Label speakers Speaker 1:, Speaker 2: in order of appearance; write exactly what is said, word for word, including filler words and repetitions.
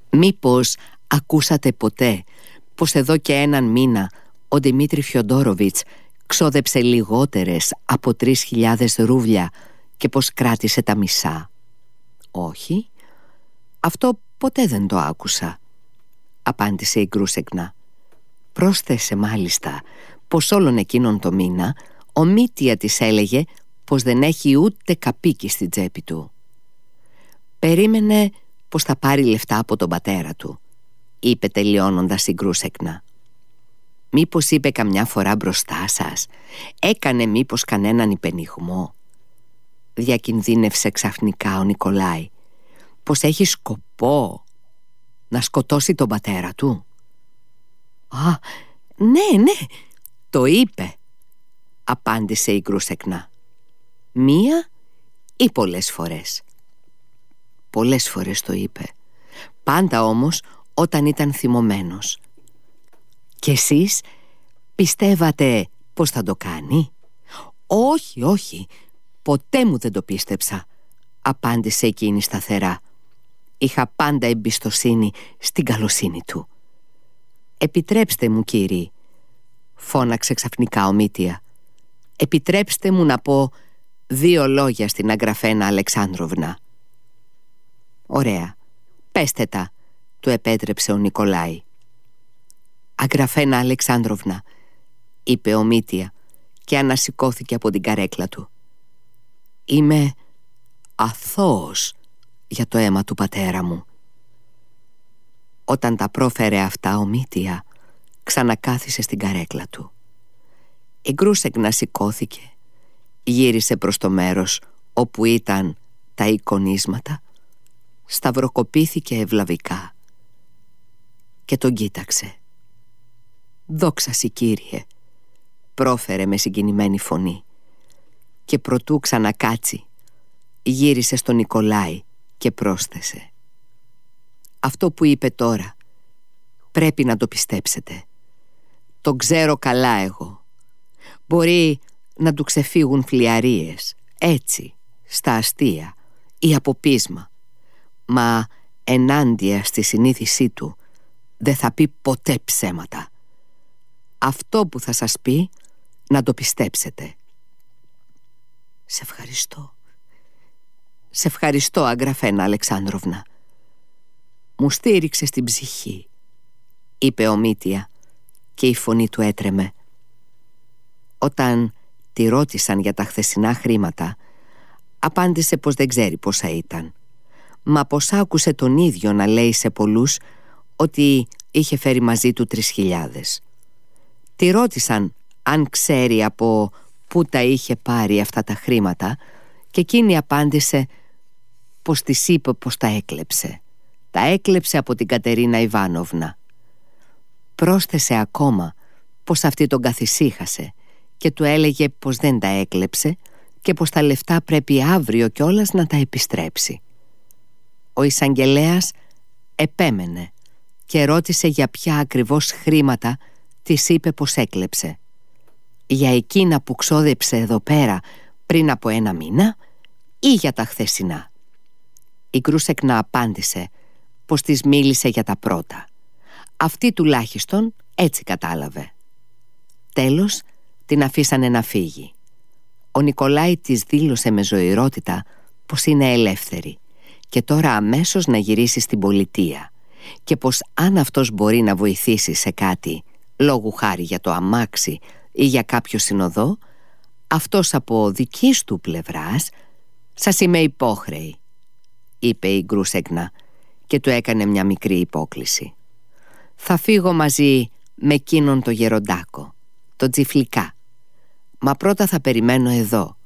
Speaker 1: Μήπως ακούσατε ποτέ πως εδώ και έναν μήνα ο Δημήτρη Φιοντόροβιτς ξόδεψε λιγότερες από τρεις χιλιάδες ρούβλια και πως κράτησε τα μισά? Όχι, αυτό ποτέ δεν το άκουσα, απάντησε η Γκρούσεκνα. Πρόσθεσε μάλιστα πως όλον εκείνον το μήνα ο Μήτια της έλεγε πως δεν έχει ούτε καπίκι στην τσέπη του. Περίμενε πως θα πάρει λεφτά από τον πατέρα του, είπε τελειώνοντας η Γκρούσεκνα. Μήπως είπε καμιά φορά μπροστά σας? Έκανε μήπως κανέναν υπενιγμό? Διακινδύνευσε ξαφνικά ο Νικολάη. Πως έχει σκοπό να σκοτώσει τον πατέρα του? Α, ναι, ναι, το είπε, απάντησε η Γκρούσεκνα. Μία ή πολλές φορές? Πολλές φορές το είπε. Πάντα όμως όταν ήταν θυμωμένος. Και εσείς πιστεύατε πως θα το κάνει? Όχι, όχι, ποτέ μου δεν το πίστεψα, απάντησε εκείνη σταθερά. Είχα πάντα εμπιστοσύνη στην καλοσύνη του. Επιτρέψτε μου, κύριοι, φώναξε ξαφνικά ο Μήτια. Επιτρέψτε μου να πω δύο λόγια στην Αγραφένα Αλεξάνδροβνα. Ωραία, πέστε τα, του επέτρεψε ο Νικολάη. Αγραφένα Αλεξάνδροβνα, είπε ο Μήτια και ανασηκώθηκε από την καρέκλα του. Είμαι αθώος για το αίμα του πατέρα μου. Όταν τα πρόφερε αυτά ο Μήτια ξανακάθισε στην καρέκλα του. Η Γκρούσεκνα σηκώθηκε, γύρισε προς το μέρος όπου ήταν τα εικονίσματα, σταυροκοπήθηκε ευλαβικά και τον κοίταξε. «Δόξα σοι, Κύριε», πρόφερε με συγκινημένη φωνή, και προτού ξανακάτσει γύρισε στον Νικολάη και πρόσθεσε: «Αυτό που είπε τώρα πρέπει να το πιστέψετε. Το ξέρω καλά εγώ. Μπορεί να του ξεφύγουν φλιαρίες, έτσι, στα αστεία ή από πείσμα, μα ενάντια στη συνείδησή του δεν θα πει ποτέ ψέματα. Αυτό που θα σας πει να το πιστέψετε». «Σε ευχαριστώ. Σε ευχαριστώ, Αγραφένα Αλεξάνδροβνα. Μου στήριξε στην ψυχή», είπε ο Μήτια και η φωνή του έτρεμε. Όταν τη ρώτησαν για τα χθεσινά χρήματα, απάντησε πως δεν ξέρει πόσα ήταν, μα πως άκουσε τον ίδιο να λέει σε πολλούς ότι είχε φέρει μαζί του τρεις χιλιάδες. Τη ρώτησαν αν ξέρει από πού τα είχε πάρει αυτά τα χρήματα και εκείνη απάντησε πως της είπε πως τα έκλεψε. Τα έκλεψε από την Κατερίνα Ιβάνοβνα. Πρόσθεσε ακόμα πως αυτή τον καθησύχασε και του έλεγε πως δεν τα έκλεψε και πως τα λεφτά πρέπει αύριο κιόλας να τα επιστρέψει. Ο εισαγγελέας επέμενε και ρώτησε για ποια ακριβώς χρήματα της είπε πως έκλεψε. Για εκείνα που ξόδεψε εδώ πέρα πριν από ένα μήνα ή για τα χθεσινά? Η Γκρούσεκνα απάντησε πως της μίλησε για τα πρώτα. Αυτή τουλάχιστον έτσι κατάλαβε. Τέλος την αφήσανε να φύγει. Ο Νικολάη της δήλωσε με ζωηρότητα πως είναι ελεύθερη και τώρα αμέσως να γυρίσει στην πολιτεία και πως αν αυτός μπορεί να βοηθήσει σε κάτι, λόγου χάρη για το αμάξι ή για κάποιο συνοδό, αυτός από δικής του πλευράς «Σας είμαι υπόχρεη», είπε η Γκρούσεκνα και του έκανε μια μικρή υπόκλιση. «Θα φύγω μαζί με εκείνον το γεροντάκο, το Τζιφλικά, μα πρώτα θα περιμένω εδώ